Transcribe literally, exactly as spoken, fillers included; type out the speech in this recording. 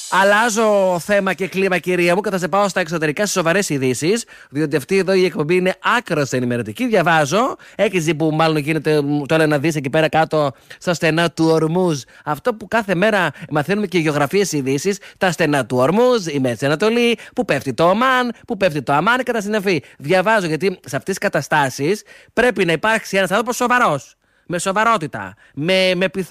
Αλλάζω θέμα και κλίμα, κυρία μου, και θα σε πάω στα εξωτερικά, στις σοβαρές ειδήσεις. Διότι αυτή εδώ η εκπομπή είναι άκρως ενημερωτική. Διαβάζω, έκυζη που μάλλον γίνεται τώρα να δεις εκεί πέρα κάτω στα στενά του Ορμούζ. Αυτό που κάθε μέρα μαθαίνουμε και γεωγραφίες ειδήσεις. Τα στενά του Ορμούζ, η Μέση Ανατολή, που πέφτει το Ομάν, που πέφτει το Αμάν και τα συναφή. Διαβάζω γιατί σε αυτές τις καταστάσεις πρέπει να υπάρξει ένας άνθρωπος σοβαρός. Με σοβαρότητα, με, με